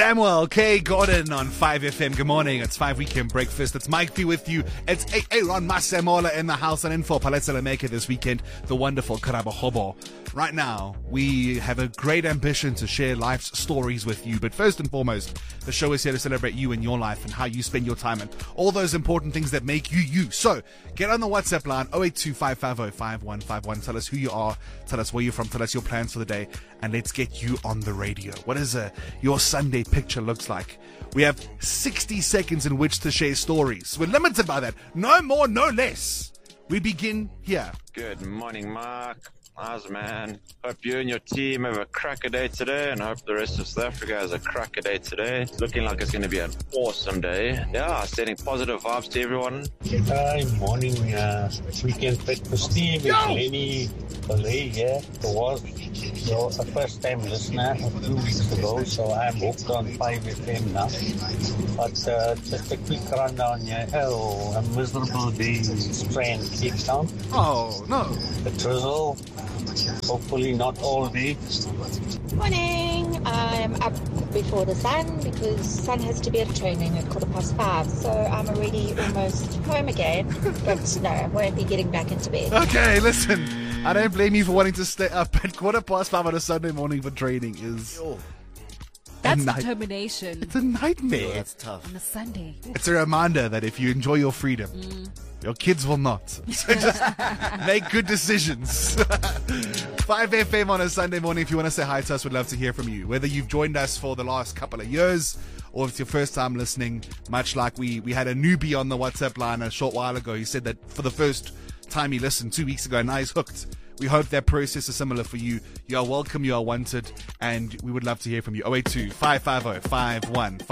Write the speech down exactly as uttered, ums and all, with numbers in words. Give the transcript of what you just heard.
Samuel K. Gordon on five F M. Good morning. It's five Weekend Breakfast. It's Mike B with you. It's Aaron Masemola in the house and in for Palazzo Maker this weekend. The wonderful Karabo Hobo. Right now, we have a great ambition to share life's stories with you. But first and foremost, the show is here to celebrate you and your life and how you spend your time and all those important things that make you you. So get on the WhatsApp line oh eight two five five oh five one five one. Tell us who you are. Tell us where you're from. Tell us your plans for the day. And let's get you on the radio. What is uh, your Sunday picture looks like? We have sixty seconds in which to share stories. We're limited by that. No more, no less. We begin here. Good morning, Mark. How's man? Hope you and your team have a cracker day today, and hope the rest of South Africa has a cracker day today. It's looking like it's going to be an awesome day. Yeah, sending positive vibes to everyone. Hi, morning, uh, weekend breakfast team. It's Lenny Ballet here. It was you're a first time listener of two weeks ago, so I'm hooked on five F M now. But uh, just a quick rundown here. Oh, a miserable day in Strand, Cape Town. Oh, no. The drizzle. Hopefully not all day. Morning. I'm up before the sun because sun has to be at training at quarter past five. So I'm already almost home again. But no, I won't be getting back into bed. Okay, listen. I don't blame you for wanting to stay up at quarter past five on a Sunday morning for training. Is That's night- determination It's a nightmare. That's tough. on a Sunday. It's a reminder that if you enjoy your freedom, Mm. your kids will not. So just make good decisions. five F M on a Sunday morning. If you want to say hi to us, we'd love to hear from you. Whether you've joined us for the last couple of years or if it's your first time listening, much like we, we had a newbie on the WhatsApp line a short while ago. He said that for the first time he listened two weeks ago, now he's hooked. We hope that process is similar for you. You are welcome, you are wanted, and we would love to hear from you. oh eight two five five oh five one five